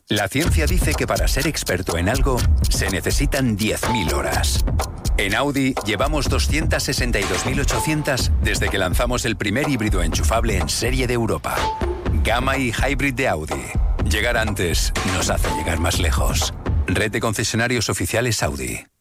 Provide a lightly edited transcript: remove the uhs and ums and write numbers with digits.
La ciencia dice que para ser experto en algo se necesitan 10.000 horas. En Audi llevamos 262.800 desde que lanzamos el primer híbrido enchufable en serie de Europa. Gamma y Hybrid de Audi. Llegar antes nos hace llegar más lejos. Red de concesionarios oficiales Audi.